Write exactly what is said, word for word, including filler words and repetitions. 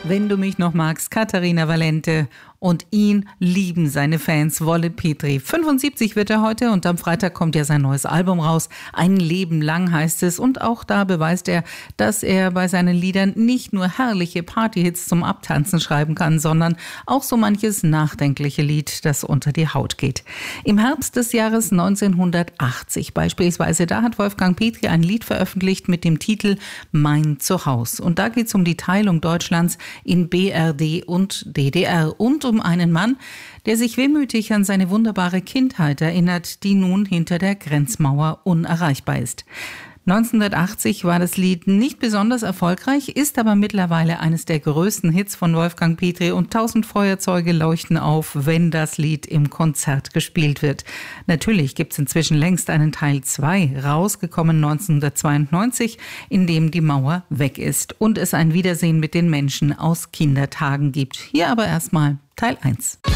Wenn du mich noch magst, Katharina Valente. Und ihn lieben seine Fans, Wolle Petri. fünfundsiebzig wird er heute und am Freitag kommt ja sein neues Album raus. Ein Leben lang heißt es. Und auch da beweist er, dass er bei seinen Liedern nicht nur herrliche Partyhits zum Abtanzen schreiben kann, sondern auch so manches nachdenkliche Lied, das unter die Haut geht. Im Herbst des Jahres neunzehnhundertachtzig beispielsweise, da hat Wolfgang Petri ein Lied veröffentlicht mit dem Titel Mein Zuhause. Und da geht es um die Teilung Deutschlands in B R D und D D R und um einen Mann, der sich wehmütig an seine wunderbare Kindheit erinnert, die nun hinter der Grenzmauer unerreichbar ist. neunzehnhundertachtzig war das Lied nicht besonders erfolgreich, ist aber mittlerweile eines der größten Hits von Wolfgang Petri und tausend Feuerzeuge leuchten auf, wenn das Lied im Konzert gespielt wird. Natürlich gibt es inzwischen längst einen Teil zwei, rausgekommen neunzehnhundertzweiundneunzig, in dem die Mauer weg ist und es ein Wiedersehen mit den Menschen aus Kindertagen gibt. Hier aber erstmal Teil eins.